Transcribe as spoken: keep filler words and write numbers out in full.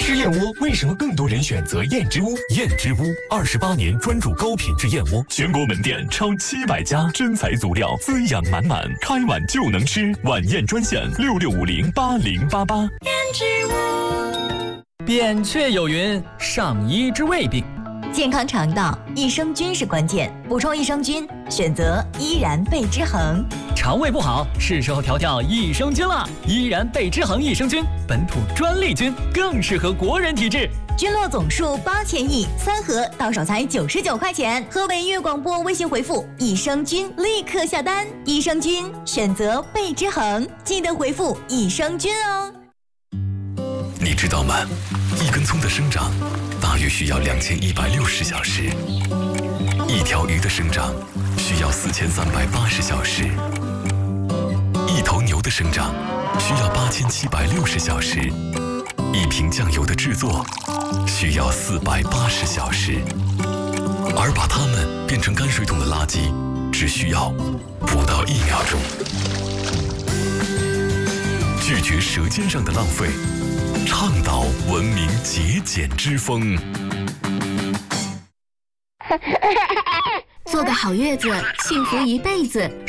吃燕窝为什么更多人选择燕之屋？ 燕之屋二十八年专注高品质燕窝，全国门店超七百家，真材足料，滋养满满，开碗就能吃。晚宴专线六六五零八零八八。 燕之屋。 扁鹊有云：上医之未病。 健康肠道，益生菌是关键，补充益生菌，选择依然贝之恒。 肠胃不好，是时候调调益生菌了。依然贝之恒益生菌，本土专利菌，更适合国人体质。 菌落总数八千亿，三盒到手才九十九块钱。河北粤广播微信回复益生菌，立刻下单。益生菌选择贝之恒，记得回复益生菌哦。 你知道吗？一根葱的生长大约需要两千一百六十小时，一条鱼的生长需要四千三百八十小时，一头牛的生长需要八千七百六十小时，一瓶酱油的制作需要四百八十小时，而把它们变成泔水桶的垃圾只需要不到一秒钟。拒绝舌尖上的浪费，倡导文明节俭之风。 做个好月子，幸福一辈子。